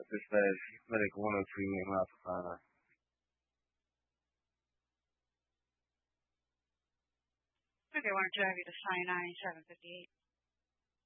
Medic 103 in Alpha. Okay, 102 have you to Sinai 758.